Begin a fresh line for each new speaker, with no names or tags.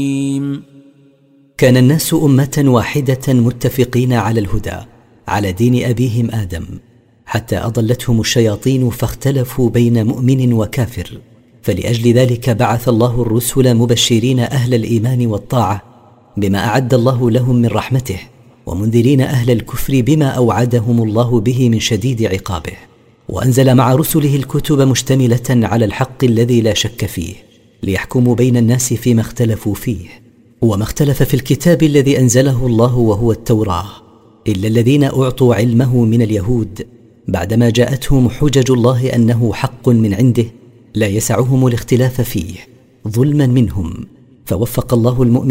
كان الناس أمة واحدة متفقين على الهدى على دين أبيهم آدم، حتى أضلتهم الشياطين فاختلفوا بين مؤمن وكافر، فلأجل ذلك بعث الله الرسل مبشرين أهل الإيمان والطاعة بما أعد الله لهم من رحمته، ومنذرين أهل الكفر بما أوعدهم الله به من شديد عقابه، وأنزل مع رسله الكتب مشتملة على الحق الذي لا شك فيه، ليحكموا بين الناس فيما اختلفوا فيه. وما اختلف في الكتاب الذي أنزله الله وهو التوراة إلا الذين أعطوا علمه من اليهود، بعدما جاءتهم حجج الله أنه حق من عنده لا يسعهم الاختلاف فيه ظلما منهم، فوفق الله المؤمنين